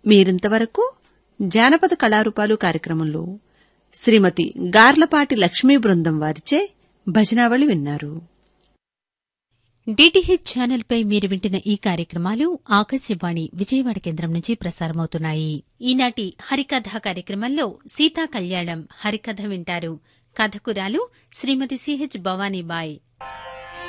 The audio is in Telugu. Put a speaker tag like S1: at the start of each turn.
S1: మీరింతవరకు జానపద కళారూపాలు కార్యక్రమంలో శ్రీమతి గార్లపాటి లక్ష్మీ బృందం వారిచే భజనావళి విన్నారు.
S2: డిటిహెచ్ ఛానల్పై మీరు వింటున్న ఈ కార్యక్రమాలు ఆకాశవాణి విజయవాడ కేంద్రం నుంచి ప్రసారమవుతున్నాయి. ఈనాటి హరికథ కార్యక్రమంలో సీతా కళ్యాణం హరికథ వింటారు. కథకురాలు శ్రీమతి సిహెచ్ భవానీబాయ్.